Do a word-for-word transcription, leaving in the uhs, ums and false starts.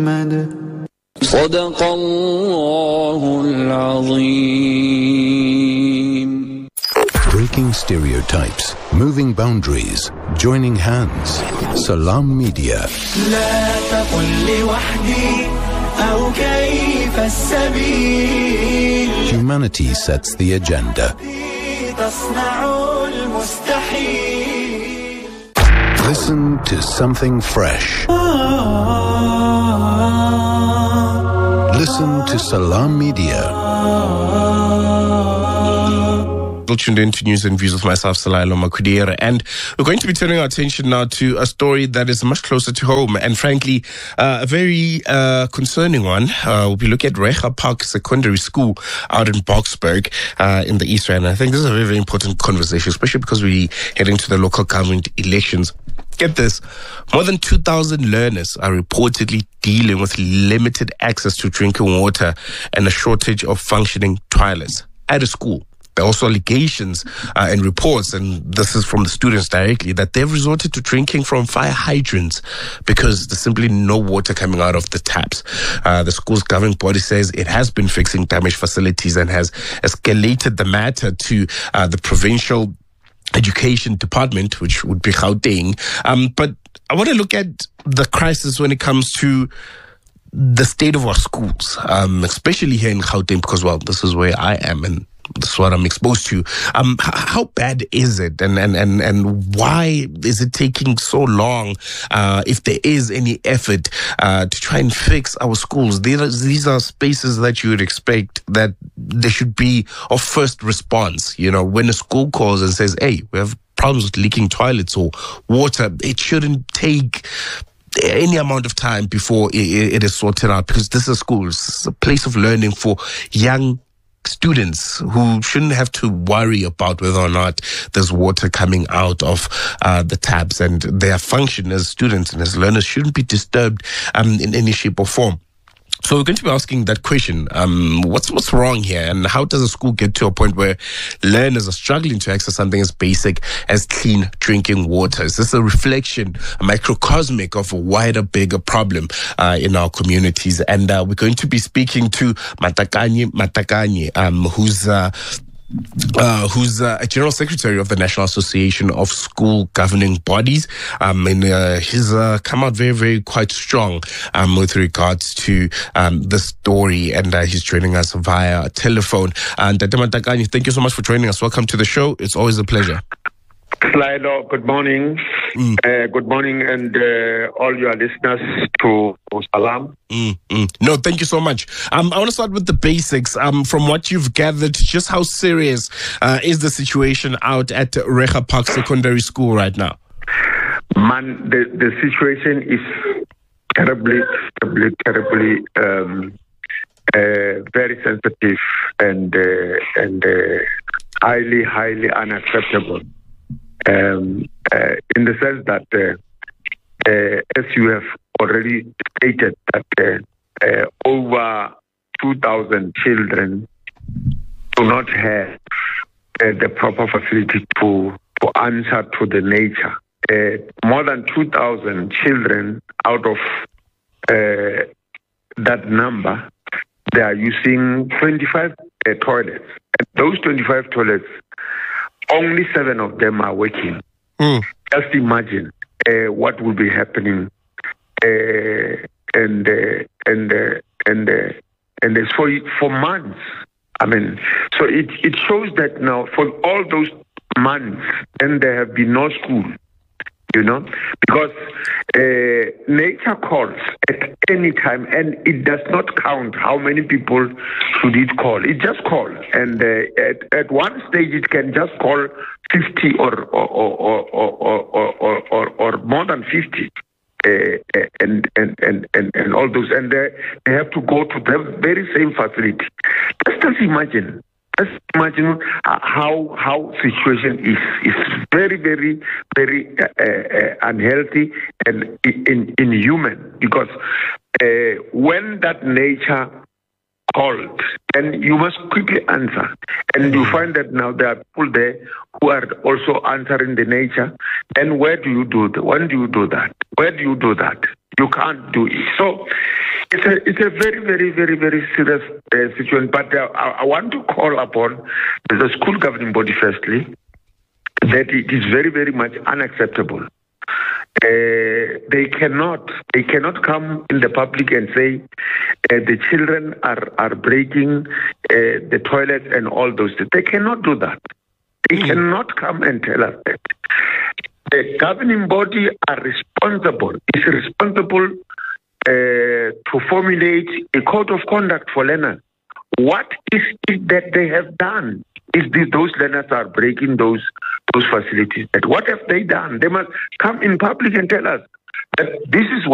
محمد صدق الله العظيم. Breaking stereotypes, moving boundaries, joining hands. Salam Media. لا تقل لوحدي أو كيف السبيل. Humanity sets the agenda. تصنع المستحيل. Listen to something fresh. Listen to Salam Media. Tuned into News and Views with myself, Salailo Makudera, and we're going to be turning our attention now to a story that is much closer to home, and frankly, uh, a very uh, concerning one. Uh, we look at Recha Park Secondary School out in Boksburg uh, in the East Rand. I think this is a very, very important conversation, especially because we're heading to the local government elections. Get this, more than two thousand learners are reportedly dealing with limited access to drinking water and a shortage of functioning toilets at a school. There are also allegations uh, and reports, and this is from the students directly, that they've resorted to drinking from fire hydrants because there's simply no water coming out of the taps. Uh, the school's governing body says it has been fixing damaged facilities and has escalated the matter to uh, the provincial education department, which would be Gauteng. Um, but I want to look at the crisis when it comes to the state of our schools, um, especially here in Gauteng, because, well, this is where I am and this is what I'm exposed to. Um, how bad is it, and, and, and, and why is it taking so long, uh, if there is any effort uh, to try and fix our schools? These are, these are spaces that you would expect that there should be of first response. You know, when a school calls and says, hey, we have problems with leaking toilets or water, it shouldn't take any amount of time before it, it is sorted out, because this is a school. This is a place of learning for young students who shouldn't have to worry about whether or not there's water coming out of uh, the taps, and their function as students and as learners shouldn't be disturbed um, in any shape or form. So we're going to be asking that question. Um, what's what's wrong here, and how does a school get to a point where learners are struggling to access something as basic as clean drinking water? Is this a reflection, a microcosmic of a wider, bigger problem uh, in our communities? And uh, we're going to be speaking to Matakanye Matakanye, um, who's uh, Uh, who's uh, a General Secretary of the National Association of School Governing Bodies. Um, and uh, he's uh, come out very, very quite strong um, with regards to um, the story, and uh, he's joining us via telephone. And uh, Matakanye, thank you so much for joining us. Welcome to the show. It's always a pleasure. Slido, good morning. Mm. Uh, good morning, and uh, all your listeners to Salam. Mm, mm. No, thank you so much. Um, I want to start with the basics. Um, from what you've gathered, just how serious uh, is the situation out at Recha Park Secondary School right now? Man, the, the situation is terribly, terribly, terribly um, uh, very sensitive and uh, and uh, highly, highly unacceptable. Um, uh, in the sense that, uh, uh, as you have already stated, that uh, uh, over two thousand children do not have uh, the proper facility to, to answer to the nature. Uh, more than two thousand children out of uh, that number, they are using twenty-five uh, toilets. And those twenty-five toilets, only seven of them are working. Mm. Just imagine uh, what will be happening, uh, and uh, and uh, and uh, and it's for for months. I mean, so it it shows that now for all those months, then there have been no school. You know, because uh, nature calls at any time, and it does not count how many people should it call. It just calls, and uh, at at one stage it can just call fifty or or or or or or, or, or, or more than fifty, uh, and, and and and and all those, and they they have to go to the very same facility. Just just imagine. Just imagine how how situation is is very very very uh, uh, unhealthy and in, inhuman, because uh, when that nature called, then you must quickly answer, and you find that now there are people there who are also answering the nature. Then where do you do that? When do you do that? Where do you do that? You can't do it. So It's a, it's a very, very, very, very serious uh, situation. But uh, I, I want to call upon the school governing body, firstly, that it is very, very much unacceptable. Uh, they cannot, they cannot come in the public and say uh, the children are are breaking uh, the toilets and all those things. They cannot do that. They mm. cannot come and tell us that. The governing body are responsible. Is responsible uh, to formulate a code of conduct for learners. What is it that they have done? If these, those learners are breaking those those facilities, that what have they done? They must come in public and tell us that this is what